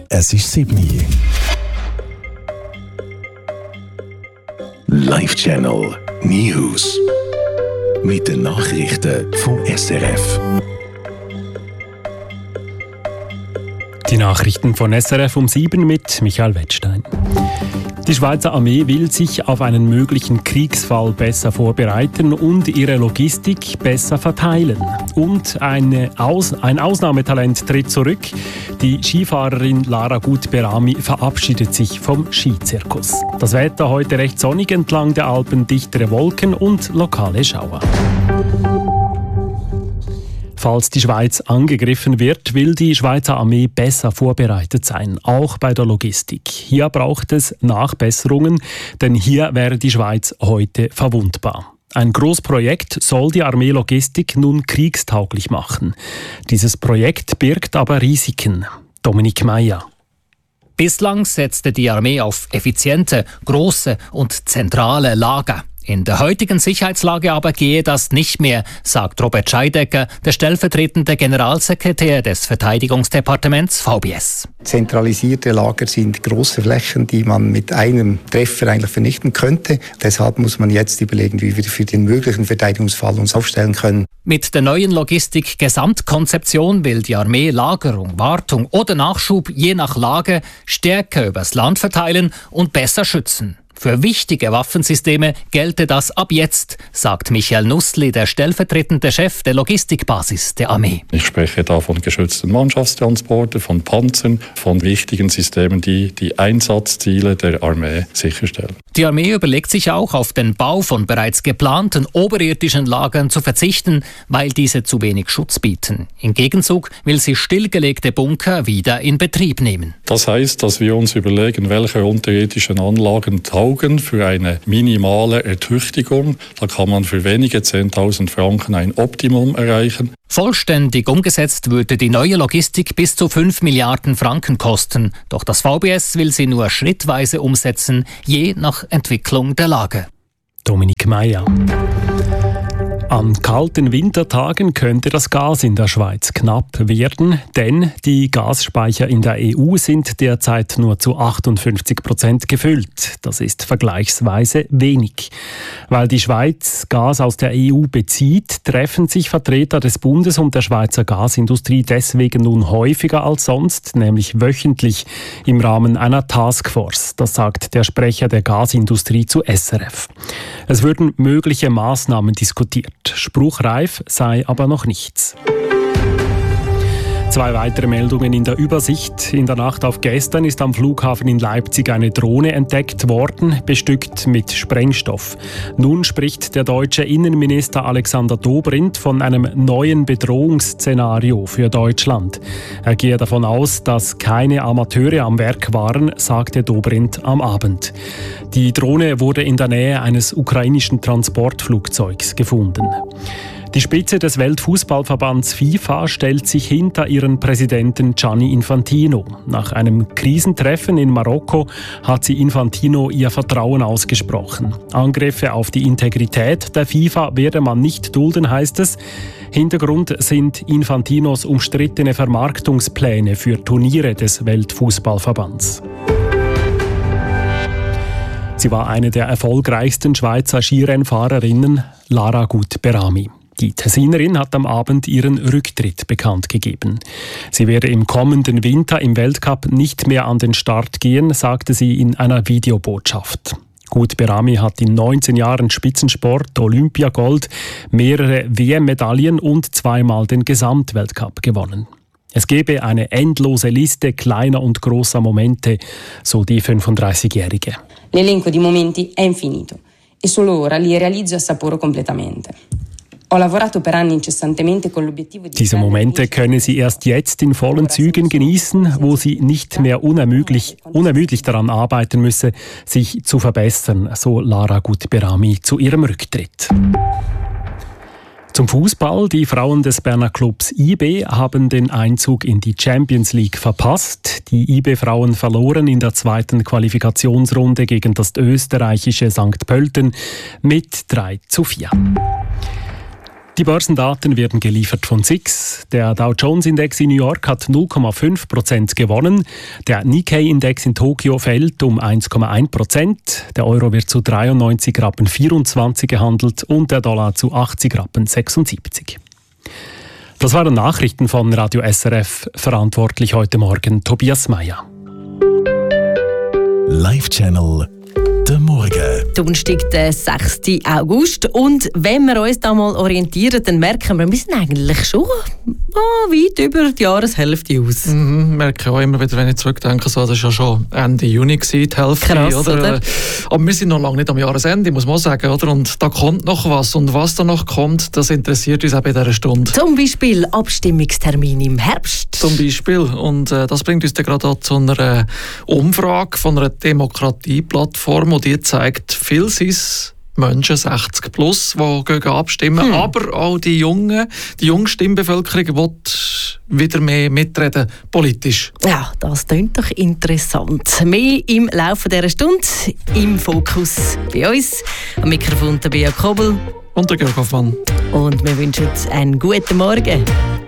Es ist 7 Uhr. Live Channel News. Mit den Nachrichten vom SRF. Die Nachrichten von SRF um 7 mit Michael Wettstein. Die Schweizer Armee will sich auf einen möglichen Kriegsfall besser vorbereiten und ihre Logistik besser verteilen. Und ein Ausnahmetalent tritt zurück. Die Skifahrerin Lara Gut-Berami verabschiedet sich vom Skizirkus. Das Wetter heute recht sonnig entlang der Alpen, dichtere Wolken und lokale Schauer. Falls die Schweiz angegriffen wird, will die Schweizer Armee besser vorbereitet sein, auch bei der Logistik. Hier braucht es Nachbesserungen, denn hier wäre die Schweiz heute verwundbar. Ein Großprojekt soll die Armeelogistik nun kriegstauglich machen. Dieses Projekt birgt aber Risiken. Dominik Meyer. Bislang setzte die Armee auf effiziente, große und zentrale Lager. In der heutigen Sicherheitslage aber gehe das nicht mehr, sagt Robert Scheidecker, der stellvertretende Generalsekretär des Verteidigungsdepartements VBS. Zentralisierte Lager sind große Flächen, die man mit einem Treffer eigentlich vernichten könnte. Deshalb muss man jetzt überlegen, wie wir für den möglichen Verteidigungsfall uns aufstellen können. Mit der neuen Logistik-Gesamtkonzeption will die Armee Lagerung, Wartung oder Nachschub je nach Lage stärker übers Land verteilen und besser schützen. Für wichtige Waffensysteme gelte das ab jetzt, sagt Michael Nussli, der stellvertretende Chef der Logistikbasis der Armee. Ich spreche da von geschützten Mannschaftstransporten, von Panzern, von wichtigen Systemen, die die Einsatzziele der Armee sicherstellen. Die Armee überlegt sich auch, auf den Bau von bereits geplanten oberirdischen Lagern zu verzichten, weil diese zu wenig Schutz bieten. Im Gegenzug will sie stillgelegte Bunker wieder in Betrieb nehmen. Das heißt, dass wir uns überlegen, welche unterirdischen Anlagen taugen für eine minimale Ertüchtigung. Da kann man für wenige 10.000 Franken ein Optimum erreichen. Vollständig umgesetzt würde die neue Logistik bis zu 5 Milliarden Franken kosten. Doch das VBS will sie nur schrittweise umsetzen, je nach Entwicklung der Lage. Dominik Meyer. An kalten Wintertagen könnte das Gas in der Schweiz knapp werden, denn die Gasspeicher in der EU sind derzeit nur zu 58% gefüllt. Das ist vergleichsweise wenig. Weil die Schweiz Gas aus der EU bezieht, treffen sich Vertreter des Bundes und der Schweizer Gasindustrie deswegen nun häufiger als sonst, nämlich wöchentlich im Rahmen einer Taskforce. Das sagt der Sprecher der Gasindustrie zu SRF. Es würden mögliche Maßnahmen diskutiert. Spruchreif sei aber noch nichts. 2 weitere Meldungen in der Übersicht. In der Nacht auf gestern ist am Flughafen in Leipzig eine Drohne entdeckt worden, bestückt mit Sprengstoff. Nun spricht der deutsche Innenminister Alexander Dobrindt von einem neuen Bedrohungsszenario für Deutschland. Er gehe davon aus, dass keine Amateure am Werk waren, sagte Dobrindt am Abend. Die Drohne wurde in der Nähe eines ukrainischen Transportflugzeugs gefunden. Die Spitze des Weltfußballverbands FIFA stellt sich hinter ihren Präsidenten Gianni Infantino. Nach einem Krisentreffen in Marokko hat sie Infantino ihr Vertrauen ausgesprochen. Angriffe auf die Integrität der FIFA werde man nicht dulden, heißt es. Hintergrund sind Infantinos umstrittene Vermarktungspläne für Turniere des Weltfußballverbands. Sie war eine der erfolgreichsten Schweizer Skirennfahrerinnen, Lara Gut-Berami. Die Tessinerin hat am Abend ihren Rücktritt bekannt gegeben. Sie werde im kommenden Winter im Weltcup nicht mehr an den Start gehen, sagte sie in einer Videobotschaft. Gut-Berami hat in 19 Jahren Spitzensport, Olympiagold, mehrere WM-Medaillen und 2-mal den Gesamtweltcup gewonnen. Es gebe eine endlose Liste kleiner und großer Momente, so die 35-Jährige. L'elenco di momenti è infinito e solo ora li realizzo e assaporo completamente. Diese Momente könne sie erst jetzt in vollen Zügen genießen, wo sie nicht mehr unermüdlich daran arbeiten müsse, sich zu verbessern, so Lara Gut-Berami zu ihrem Rücktritt. Zum Fußball. Die Frauen des Berner Clubs IB haben den Einzug in die Champions League verpasst. Die IB-Frauen verloren in der 2. Qualifikationsrunde gegen das österreichische St. Pölten mit 3:4. Die Börsendaten werden geliefert von SIX. Der Dow Jones Index in New York hat 0,5% gewonnen. Der Nikkei-Index in Tokio fällt um 1,1%. Der Euro wird zu 93,24 Rappen gehandelt und der Dollar zu 80,76 Rappen. Das waren Nachrichten von Radio SRF. Verantwortlich heute Morgen Tobias Meyer. Live-Channel der Morgen. Donnerstag, der 6. August. Und wenn wir uns da mal orientieren, dann merken wir sind eigentlich schon weit über die Jahreshälfte aus. Merke auch immer wieder, wenn ich zurückdenke, so, das war ja schon Ende Juni die Hälfte. Krass, oder? Aber wir sind noch lange nicht am Jahresende, muss man sagen. Oder? Und da kommt noch was. Und was da noch kommt, das interessiert uns auch in dieser Stunde. Zum Beispiel Abstimmungstermin im Herbst. Zum Beispiel. Und das bringt uns dann gerade auch zu einer Umfrage von einer Demokratieplattform, und die zeigt, viel sind Menschen 60 plus, die gehen abstimmen, aber auch die junge Stimmbevölkerung will wieder mehr mitreden, politisch. Ja, das klingt doch interessant. Mehr im Laufe dieser Stunde im Fokus bei uns. Am Mikrofon der Bea Kobel und der Georg Hoffmann. Und wir wünschen einen guten Morgen.